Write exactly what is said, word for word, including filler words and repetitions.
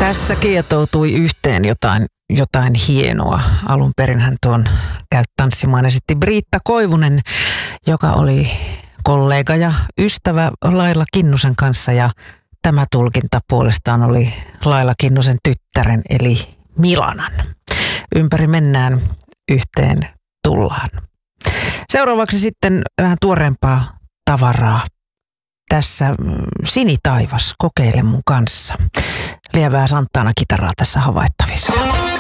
Tässä kietoutui yhteen jotain, jotain hienoa. Alun perinhän tuon Käy tanssimaan esitti Briitta Koivunen, joka oli kollega ja ystävä Laila Kinnusen kanssa, ja tämä tulkinta puolestaan oli Laila Kinnusen tyttären eli Milanan. Ympäri mennään, yhteen tullaan. Seuraavaksi sitten vähän tuoreempaa tavaraa. Tässä Sinitaivas, kokeile mun kanssa. Lievää Santana kitaraa tässä havaittavissa.